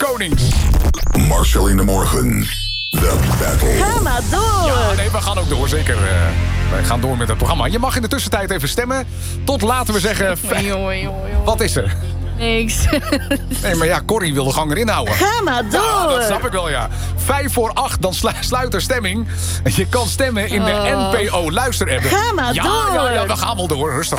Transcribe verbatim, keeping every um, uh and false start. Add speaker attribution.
Speaker 1: Konings.
Speaker 2: Marcel in de morgen. The Battle.
Speaker 3: Ga maar door.
Speaker 1: Ja, nee, we gaan ook door, zeker. Uh, wij gaan door met het programma. Je mag in de tussentijd even stemmen. Tot, laten we zeggen...
Speaker 3: Jongen, jongen, jongen.
Speaker 1: Wat is er?
Speaker 3: Niks.
Speaker 1: Nee, maar ja, Corrie wil de gang erin houden.
Speaker 3: Ga maar door.
Speaker 1: Ja, dat snap ik wel, ja. Vijf voor acht, dan slu- sluit er stemming. Je kan stemmen in de
Speaker 3: Oh.
Speaker 1: N P O luisterapp.
Speaker 3: Ga maar
Speaker 1: ja,
Speaker 3: door.
Speaker 1: Ja, ja, we gaan wel door. Rustig.